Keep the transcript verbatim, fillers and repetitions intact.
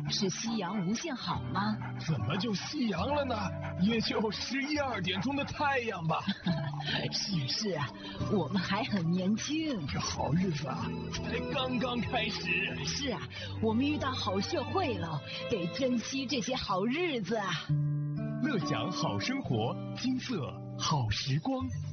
是夕阳无限好吗？ 怎么就夕阳了呢？也就十一二点钟的太阳吧。 是是啊，我们还很年轻。 这好日子啊，才刚刚开始。 是啊，我们遇到好社会了，得珍惜这些好日子啊。 乐享好生活，金色好时光。